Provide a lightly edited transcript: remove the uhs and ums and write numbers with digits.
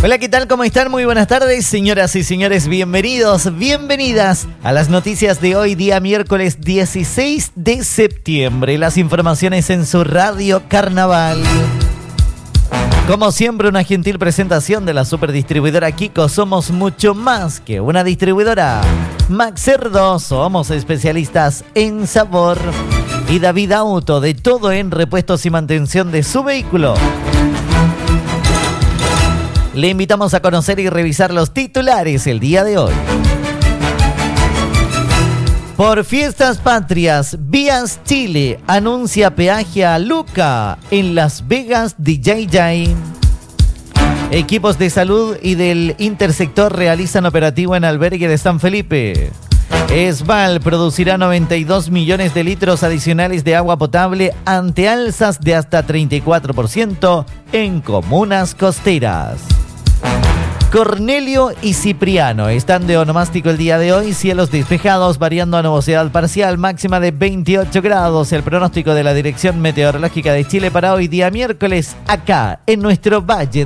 Hola, ¿qué tal? ¿Cómo están? Muy buenas tardes, señoras y señores. Bienvenidos, bienvenidas a las noticias de hoy, día miércoles 16 de septiembre. Las informaciones en su Radio Carnaval. Como siempre, una gentil presentación de la superdistribuidora Kiko. Somos mucho más que una distribuidora. Max Cerdo, somos especialistas en sabor. Y David Auto, de todo en repuestos y mantención de su vehículo. Le invitamos a conocer y revisar los titulares el día de hoy. Por Fiestas Patrias, Vías Chile anuncia peaje a Luca en Las Vegas de JJ. Equipos de salud y del Intersector realizan operativo en albergue de San Felipe. Esval producirá 92 millones de litros adicionales de agua potable ante alzas de hasta 34% en comunas costeras. Cornelio y Cipriano están de onomástico el día de hoy. Cielos despejados, variando a nubosidad parcial, máxima de 28 grados. El pronóstico de la Dirección Meteorológica de Chile para hoy, día miércoles, acá en nuestro Valle